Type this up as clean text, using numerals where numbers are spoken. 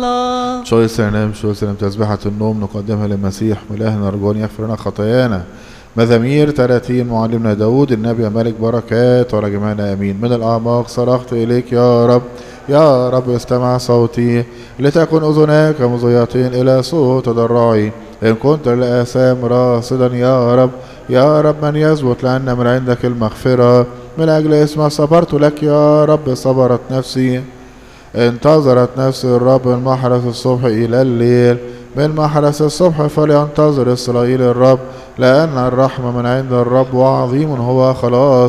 شوي سلام تسبحة النوم نقدمها للمسيح ملاهنا رجوان يغفر لنا خطايانا. مزامير 30 معلمنا داود النبي ملك بركات ورجمانا امين. من الاعماق صرخت اليك يا رب، يا رب استمع صوتي، لتكن اذناك مضيتين الى صوت تضرعي. ان كنت للآثام راصدا يا رب، يا رب من يثبت لأن من عندك المغفرة. من اجل اسمك صبرت لك يا رب، صبرت نفسي. انتظرت نفسي الرب من محرس الصبح إلى الليل، من محرس الصبح فلينتظر إسرائيل الرب، لأن الرحمة من عند الرب وعظيم هو خلاص.